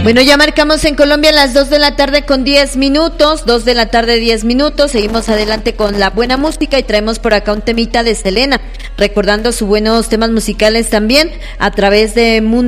Bueno, ya marcamos en Colombia las 2 de la tarde con 10 minutos, 2 de la tarde 10 minutos, seguimos adelante con la buena música y traemos por acá un temita de Selena, recordando sus buenos temas musicales también a través de Mundo